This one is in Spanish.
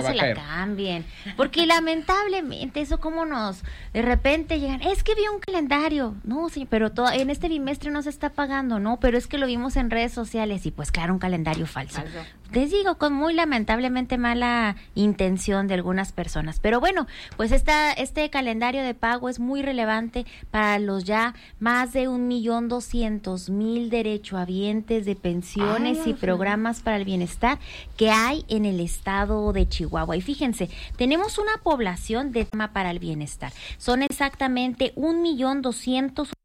se la cambien, porque lamentablemente eso como nos de repente llegan, es que vi un calendario, no sí, pero en este bimestre no se está pagando, no, pero es que lo vimos en redes sociales y pues claro, un calendario falso. Les digo, con muy lamentablemente mala intención de algunas personas, pero bueno, pues este calendario de pago es muy relevante para los ya más de 1.200.000 derechohabientes de pensiones y programas para el bienestar que hay en el estado de Chihuahua. Y fíjense, tenemos una población de tema para el bienestar. Son exactamente 1.200.000